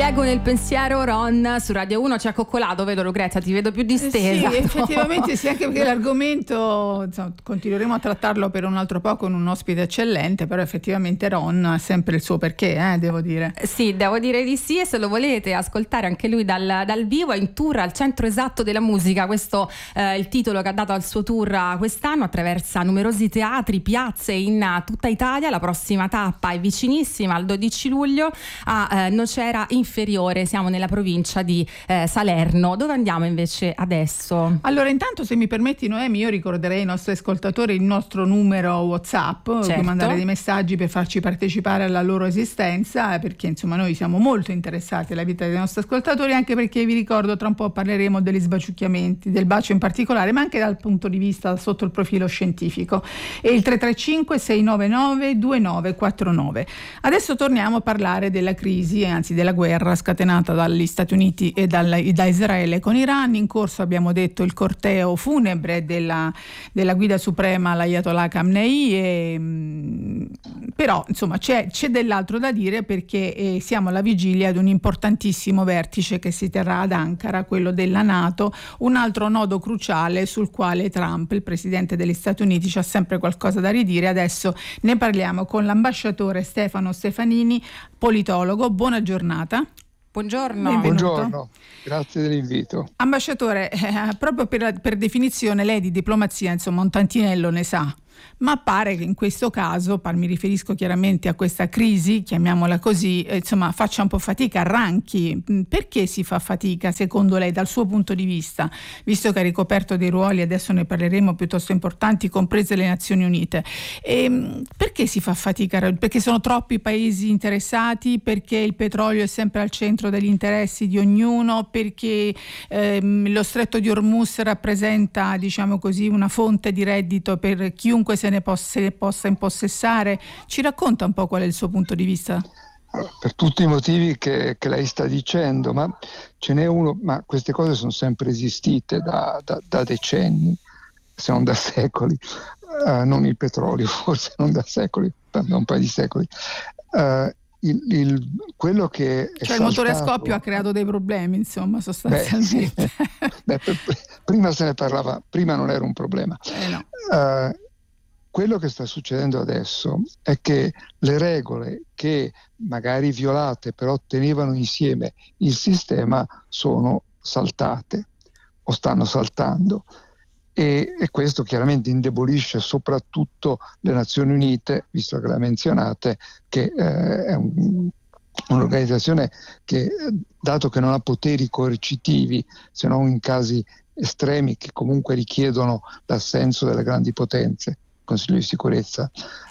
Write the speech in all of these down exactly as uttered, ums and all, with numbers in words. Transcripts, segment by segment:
leggo nel pensiero, Ron, su Radio uno ci ha coccolato, vedo Lucrezia, ti vedo più distesa. Sì, effettivamente sì, anche perché l'argomento, insomma, continueremo a trattarlo per un altro po' con un ospite eccellente, però effettivamente Ron ha sempre il suo perché, eh, devo dire. Sì, devo dire di sì, e se lo volete ascoltare anche lui dal, dal vivo, è in tour al centro esatto della musica, questo è eh, il titolo che ha dato al suo tour quest'anno, attraversa numerosi teatri, piazze in tutta Italia. La prossima tappa è vicinissima, al dodici luglio a eh, Nocera Inferiore, siamo nella provincia di eh, Salerno. Dove andiamo invece adesso? Allora, intanto, se mi permetti, Noemi, io ricorderei ai nostri ascoltatori il nostro numero WhatsApp, certo, puoi mandare dei messaggi per farci partecipare alla loro esistenza, perché insomma noi siamo molto interessati alla vita dei nostri ascoltatori, anche perché vi ricordo tra un po' parleremo degli sbaciucchiamenti, del bacio in particolare, ma anche dal punto di vista sotto il profilo scientifico. E il tre tre cinque sei nove nove due nove quattro nove. Adesso torniamo a parlare della crisi, anzi della guerra scatenata dagli Stati Uniti e dalla, da Israele con Iran. In corso, abbiamo detto, il corteo funebre della, della guida suprema, l'Ayatollah Khamenei, e, mh, però insomma c'è, c'è dell'altro da dire, perché eh, siamo alla vigilia di un importantissimo vertice che si terrà ad Ankara, quello della NATO, un altro nodo cruciale sul quale Trump, il presidente degli Stati Uniti, c'ha sempre qualcosa da ridire. Adesso ne parliamo con l'ambasciatore Stefano Stefanini, politologo. Buona giornata. Buongiorno. Benvenuto. Buongiorno, grazie dell'invito. Ambasciatore, eh, proprio per, per definizione lei di diplomazia insomma un tantinello ne sa, ma pare che in questo caso, mi riferisco chiaramente a questa crisi, chiamiamola così, eh, insomma faccia un po' fatica, arranchi. Perché si fa fatica secondo lei, dal suo punto di vista, visto che ha ricoperto dei ruoli, adesso ne parleremo, piuttosto importanti, comprese le Nazioni Unite? E, perché si fa fatica? Perché sono troppi paesi interessati? Perché il petrolio è sempre al centro degli interessi di ognuno? Perché ehm, lo stretto di Hormuz rappresenta, diciamo così, una fonte di reddito per chiunque se ne possa, se ne possa impossessare? Ci racconta un po' qual è il suo punto di vista? Per tutti i motivi che, che lei sta dicendo, ma ce n'è uno, ma queste cose sono sempre esistite da, da, da decenni, se non da secoli, uh, non il petrolio, forse non da secoli, da un paio di secoli. Uh, il, il, quello che è cioè il motore a saltato... scoppio ha creato dei problemi, insomma, sostanzialmente. Beh, sì. Beh, per, prima se ne parlava, prima non era un problema. Eh no. Uh, Quello che sta succedendo adesso è che le regole che magari violate però tenevano insieme il sistema sono saltate o stanno saltando, e, e questo chiaramente indebolisce soprattutto le Nazioni Unite, visto che la menzionate, che eh, è un, un'organizzazione che, dato che non ha poteri coercitivi se non in casi estremi che comunque richiedono l'assenso delle grandi potenze, Consiglio di sicurezza,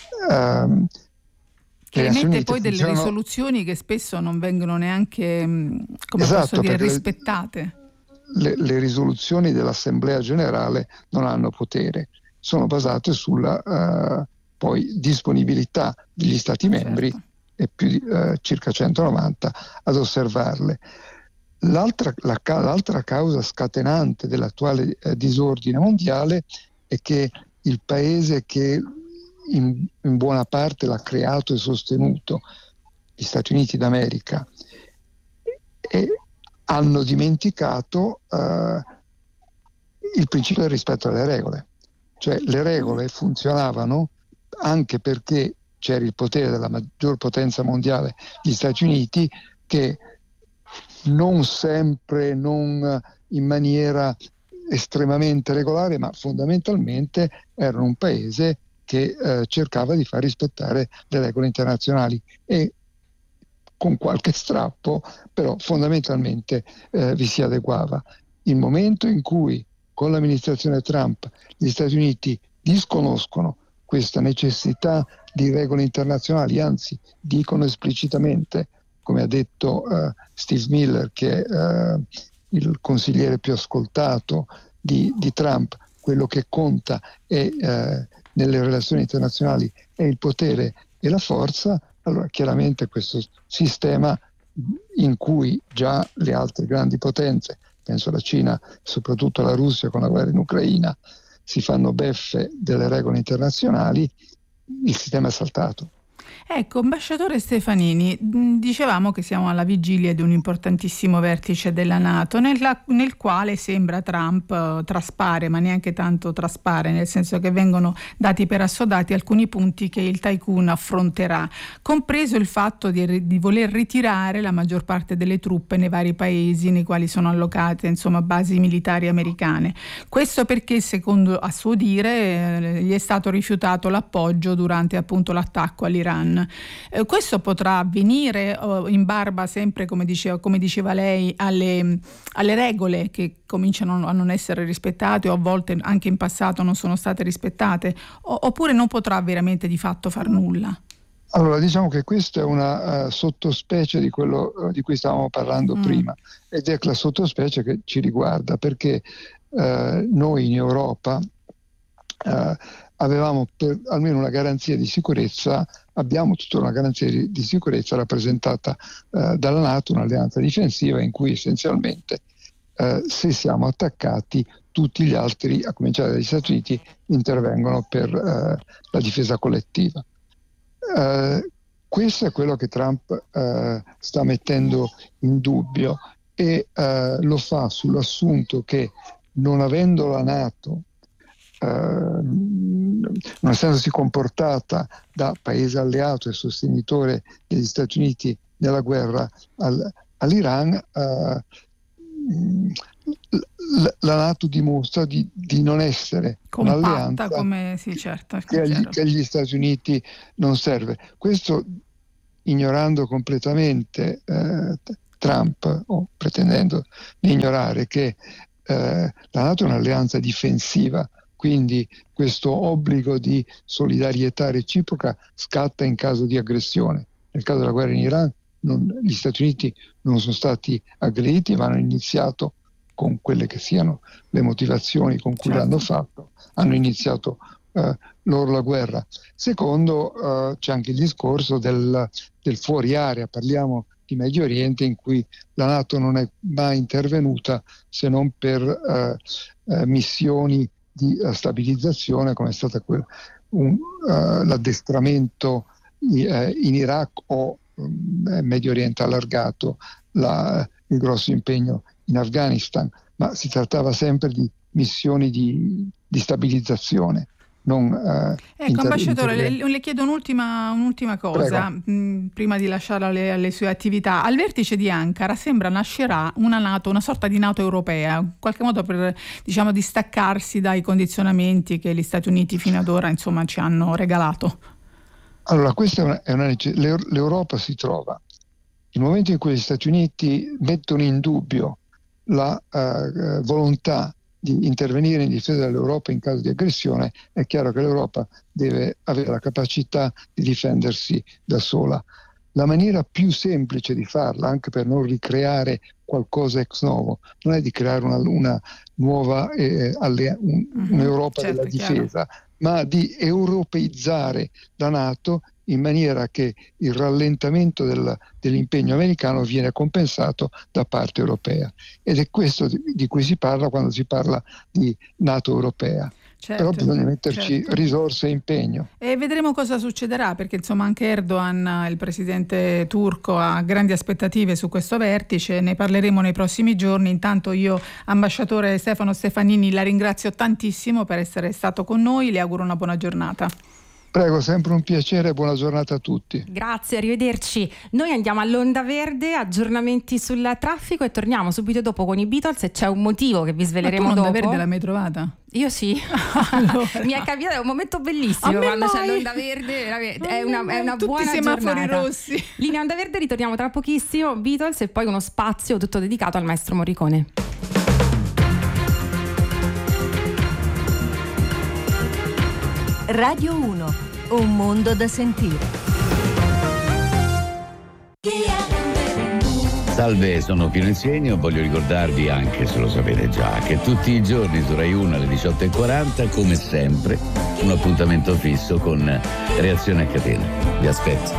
um, che emette poi delle funzionano... risoluzioni che spesso non vengono neanche, come esatto, posso dire, le, rispettate. Le, le risoluzioni dell'Assemblea Generale non hanno potere, sono basate sulla uh, poi disponibilità degli Stati membri, certo, e più di uh, circa centonovanta ad osservarle. L'altra, la, l'altra causa scatenante dell'attuale uh, disordine mondiale è che il paese che in, in buona parte l'ha creato e sostenuto, gli Stati Uniti d'America, e hanno dimenticato uh, il principio del rispetto alle regole. Cioè le regole funzionavano anche perché c'era il potere della maggior potenza mondiale, gli Stati Uniti, che non sempre, non in maniera estremamente regolare, ma fondamentalmente erano un paese che eh, cercava di far rispettare le regole internazionali e con qualche strappo, però fondamentalmente eh, vi si adeguava. Il momento in cui con l'amministrazione Trump gli Stati Uniti disconoscono questa necessità di regole internazionali, anzi dicono esplicitamente, come ha detto uh, Steve Miller, che è uh, il consigliere più ascoltato di, di Trump, quello che conta è, eh, nelle relazioni internazionali è il potere e la forza, allora chiaramente questo sistema in cui già le altre grandi potenze, penso alla Cina, soprattutto alla Russia con la guerra in Ucraina, si fanno beffe delle regole internazionali, il sistema è saltato. Ecco, ambasciatore Stefanini, dicevamo che siamo alla vigilia di un importantissimo vertice della NATO, nella, nel quale sembra Trump uh, traspare, ma neanche tanto traspare, nel senso che vengono dati per assodati alcuni punti che il tycoon affronterà, compreso il fatto di, di voler ritirare la maggior parte delle truppe nei vari paesi nei quali sono allocate, insomma, basi militari americane. Questo perché, secondo a suo dire, eh, gli è stato rifiutato l'appoggio durante appunto l'attacco all'Iran. Eh, questo potrà avvenire oh, in barba sempre, come diceva, come diceva lei, alle, alle regole che cominciano a non essere rispettate o a volte anche in passato non sono state rispettate, o, oppure non potrà veramente di fatto far nulla? Allora, diciamo che questa è una uh, sottospecie di quello uh, di cui stavamo parlando mm. prima, ed è la sottospecie che ci riguarda, perché uh, noi in Europa uh, avevamo per almeno una garanzia di sicurezza, abbiamo tutta una garanzia di, di sicurezza rappresentata uh, dalla NATO, un'alleanza difensiva in cui essenzialmente uh, se siamo attaccati tutti gli altri, a cominciare dagli Stati Uniti, intervengono per uh, la difesa collettiva. Uh, questo è quello che Trump uh, sta mettendo in dubbio e uh, lo fa sull'assunto che, non avendo la NATO, uh, non essendosi comportata da paese alleato e sostenitore degli Stati Uniti nella guerra al, all'Iran, uh, la NATO dimostra di, di non essere compatta, un'alleanza come sì, certo, che, agli, che agli Stati Uniti non serve. Questo ignorando completamente eh, Trump, o pretendendo di ignorare che eh, la NATO è un'alleanza difensiva, quindi questo obbligo di solidarietà reciproca scatta in caso di aggressione. Nel caso della guerra in Iran non, gli Stati Uniti non sono stati aggrediti, ma hanno iniziato, con quelle che siano le motivazioni con cui certo. l'hanno fatto, hanno iniziato eh, loro la guerra. Secondo, eh, c'è anche il discorso del, del fuori area, parliamo di Medio Oriente, in cui la NATO non è mai intervenuta se non per eh, eh, missioni di uh, stabilizzazione, come è stata quella, un, uh, l'addestramento i, uh, in Iraq o um, Medio Oriente allargato, la, il grosso impegno in Afghanistan, ma si trattava sempre di missioni di, di stabilizzazione. Non, uh, ecco, inter- ambasciatore, le, le chiedo un'ultima, un'ultima cosa mh, prima di lasciare alle, alle sue attività. Al vertice di Ankara sembra nascerà una NATO, una sorta di NATO europea, in qualche modo per, diciamo, distaccarsi dai condizionamenti che gli Stati Uniti fino ad ora, insomma, ci hanno regalato. Allora, questa è una, è una l'Europa si trova il momento in cui gli Stati Uniti mettono in dubbio la uh, volontà di intervenire in difesa dell'Europa in caso di aggressione. È chiaro che l'Europa deve avere la capacità di difendersi da sola. La maniera più semplice di farla, anche per non ricreare qualcosa ex novo, non è di creare una, una nuova eh, alle, un, mm-hmm, un'Europa certo, della difesa, chiaro. Ma di europeizzare la NATO in maniera che il rallentamento del, dell'impegno americano viene compensato da parte europea. Ed è questo di, di cui si parla quando si parla di NATO europea. Certo, però bisogna metterci certo. risorse e impegno. E vedremo cosa succederà, perché insomma anche Erdogan, il presidente turco, ha grandi aspettative su questo vertice. Ne parleremo nei prossimi giorni. Intanto io, ambasciatore Stefano Stefanini, la ringrazio tantissimo per essere stato con noi. Le auguro una buona giornata. Prego, sempre un piacere e buona giornata a tutti. Grazie, arrivederci. Noi andiamo all'Onda Verde, aggiornamenti sul traffico e torniamo subito dopo con i Beatles, e c'è un motivo che vi sveleremo Ma tu dopo. l'Onda Verde l'hai mai trovata? Io sì, allora. Mi è capitato, è un momento bellissimo quando mai. C'è l'Onda Verde, è una, è una buona tutti i semafori giornata. Rossi. Linea Onda Verde, ritorniamo tra pochissimo, Beatles e poi uno spazio tutto dedicato al maestro Morricone. Radio uno, un mondo da sentire. Salve, sono Pino Insegno. Voglio ricordarvi, anche se lo sapete già, che tutti i giorni su Rai uno alle diciotto e quaranta, come sempre, un appuntamento fisso con Reazione a catena. Vi aspetto.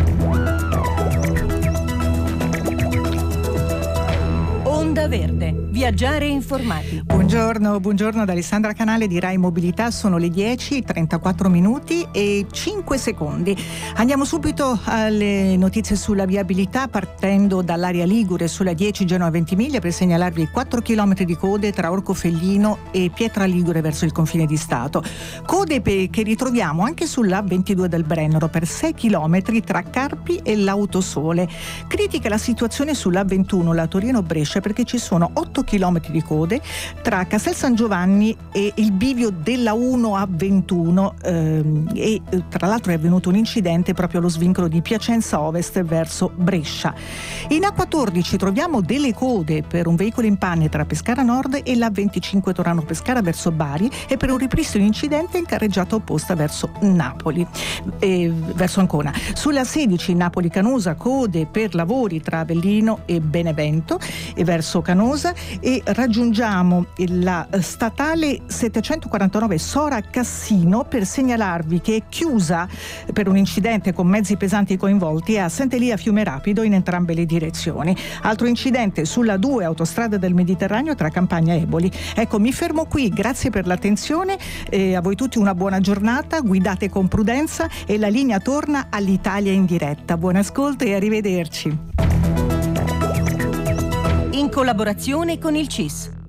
Onda Verde. Viaggiare informati. Buongiorno, buongiorno da Alessandra Canale di Rai Mobilità. Sono le dieci, trentaquattro minuti e cinque secondi. Andiamo subito alle notizie sulla viabilità, partendo dall'area Ligure sulla dieci Genova Ventimiglia, per segnalarvi quattro chilometri di code tra Orcofellino e Pietra Ligure verso il confine di Stato. Code pe- che ritroviamo anche sulla ventidue del Brennero per sei chilometri tra Carpi e l'Autosole. Critica la situazione sulla ventuno, la Torino-Brescia, perché ci sono otto chilometri di code tra Castel San Giovanni e il bivio della uno A ventuno ehm, e tra l'altro è avvenuto un incidente proprio allo svincolo di Piacenza Ovest verso Brescia. In A quattordici troviamo delle code per un veicolo in panne tra Pescara Nord e la venticinque Torano Pescara verso Bari e per un ripristino incidente in carreggiata opposta verso Napoli, eh, verso Ancona. Sulla sedici Napoli Canosa, code per lavori tra Avellino e Benevento e verso Canosa, e raggiungiamo la statale settecentoquarantanove Sora Cassino per segnalarvi che è chiusa per un incidente con mezzi pesanti coinvolti a Sant'Elia Fiume Rapido in entrambe le direzioni. Altro incidente sulla due autostrada del Mediterraneo tra Campagna e Eboli. Ecco, mi fermo qui, grazie per l'attenzione, eh, a voi tutti una buona giornata, guidate con prudenza e la linea torna all'Italia in diretta. Buon ascolto e arrivederci. In collaborazione con il C I S.